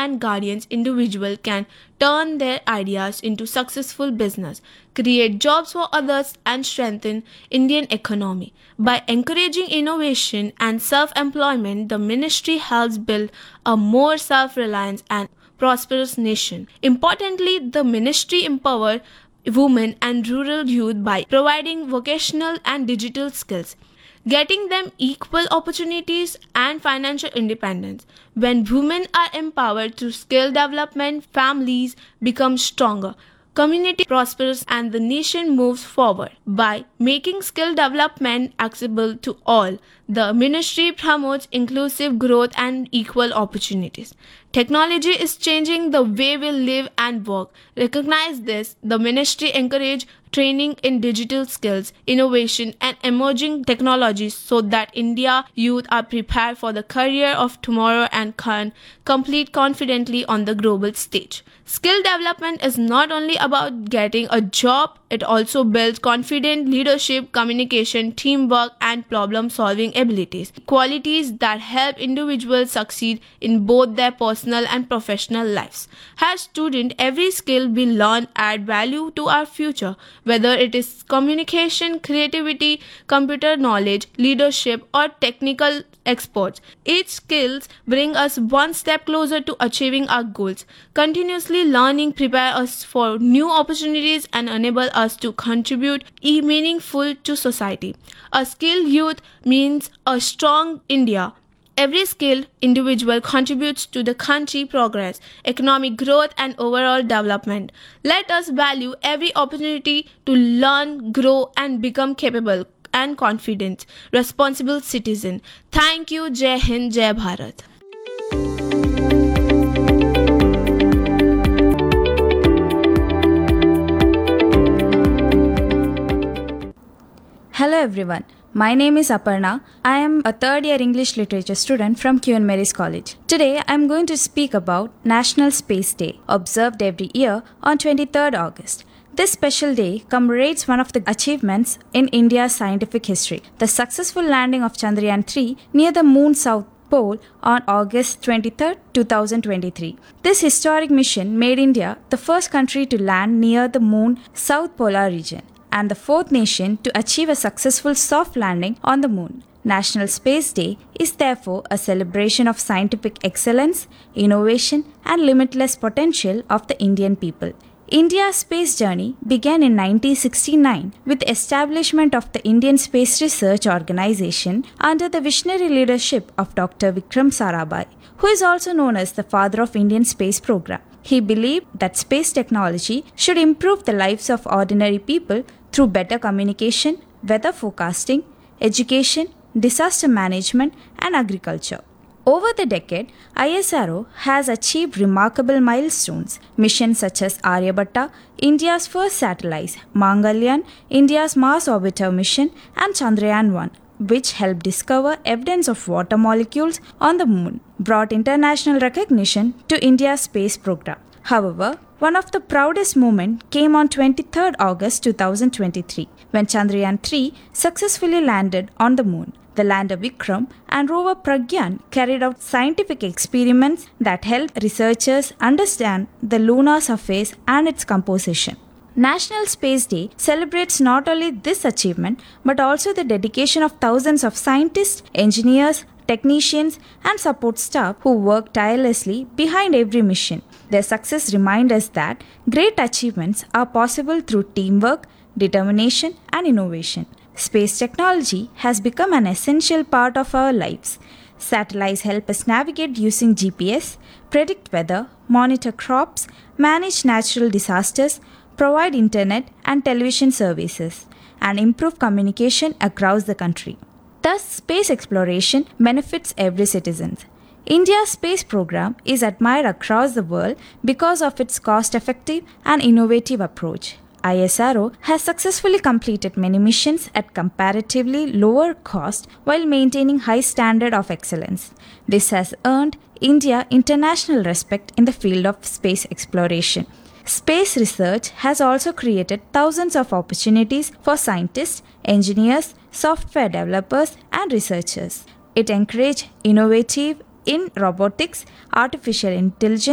and guardians individuals can turn their ideas into successful business, create jobs for others, and strengthen Indian economy. By encouraging innovation and self-employment, the ministry helps build a more self-reliant and prosperous nation. Importantly, the ministry empower women and rural youth by providing vocational and digital skills, getting them equal opportunities and financial independence. When women are empowered through skill development, families become stronger, community prospers, and the nation moves forward. By making skill development accessible to all, the ministry promotes inclusive growth and equal opportunities. Technology is changing the way we live and work. Recognize this. The ministry encourage training in digital skills, innovation, and emerging technologies so that India youth are prepared for the career of tomorrow and can compete confidently on the global stage. Skill development is not only about getting a job, it also builds confident leadership, communication, teamwork, and problem solving abilities, qualities that help individuals succeed in both their personal and professional lives. As students, every skill we learn add value to our future, whether it is communication, creativity, computer knowledge, leadership, or technical experts. Each skills bring us one step closer to achieving our goals. Continuously learning prepare us for new opportunities and enable us to contribute meaningful to society. A skilled youth means a strong India. Every skilled individual contributes to the country's progress, economic growth, and overall development. Let us value every opportunity to learn, grow, and become capable and confident, responsible citizen. Thank you. Jai Hind, Jai Bharat. Hello everyone. My name is Aparna. I am a third year English literature student from Queen Mary's College. Today I am going to speak about National Space Day, observed every year on 23rd August. This special day commemorates one of the achievements in India's scientific history, the successful landing of Chandrayaan 3 near the moon's south pole on August 23, 2023. This historic mission made India the first country to land near the moon's south polar region and the fourth nation to achieve a successful soft landing on the moon. National Space Day is therefore a celebration of scientific excellence, innovation, and limitless potential of the Indian people. India's space journey began in 1969 with the establishment of the Indian Space Research Organization under the visionary leadership of Dr. Vikram Sarabhai, who is also known as the father of Indian space program. He believed that space technology should improve the lives of ordinary people through better communication, weather forecasting, education, disaster management, and agriculture. Over the decade, ISRO has achieved remarkable milestones. Missions such as Aryabhatta, India's first satellite, Mangalyaan, India's Mars Orbiter mission, and Chandrayaan 1, which helped discover evidence of water molecules on the moon, brought international recognition to India's space program. However, one of the proudest moments came on 23rd August 2023 when Chandrayaan 3 successfully landed on the moon. The lander Vikram and rover Pragyan carried out scientific experiments that helped researchers understand the lunar surface and its composition. National Space Day celebrates not only this achievement but also the dedication of thousands of scientists, engineers, technicians, and support staff who work tirelessly behind every mission. Their success reminds us that great achievements are possible through teamwork, determination, and innovation. Space technology has become an essential part of our lives. Satellites help us navigate using GPS, predict weather, monitor crops, manage natural disasters, provide internet and television services, and improve communication across the country. Thus, space exploration benefits every citizen. India's space program is admired across the world because of its cost-effective and innovative approach. ISRO has successfully completed many missions at comparatively lower cost while maintaining high standard of excellence. This has earned India international respect in the field of space exploration. Space research has also created thousands of opportunities for scientists, engineers, software developers, and researchers. It encourages innovative in robotics, artificial intelligence,